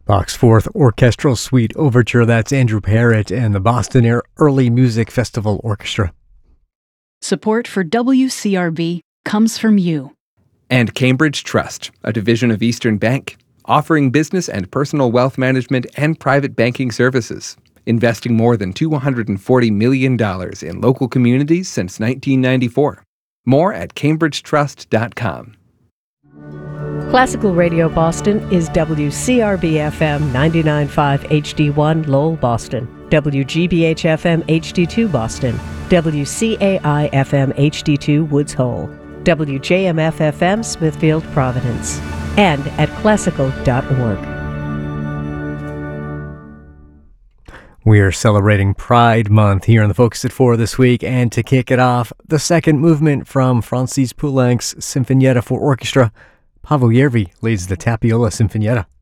Bach's Fourth Orchestral Suite Overture. That's Andrew Parrott and the Boston Air Early Music Festival Orchestra. Support for WCRB comes from you. And Cambridge Trust, a division of Eastern Bank, offering business and personal wealth management and private banking services, investing more than $240 million in local communities since 1994. More at cambridgetrust.com. Classical Radio Boston is WCRB-FM 99.5 HD1 Lowell, Boston, WGBH-FM HD2 Boston, WCAI-FM HD2 Woods Hole, WJMF-FM Smithfield, Providence, and at classical.org. We are celebrating Pride Month here on the Focus at 4 this week, and to kick it off, the second movement from Francis Poulenc's Sinfonietta for Orchestra. Paavo Järvi leads the Tapiola Sinfonietta.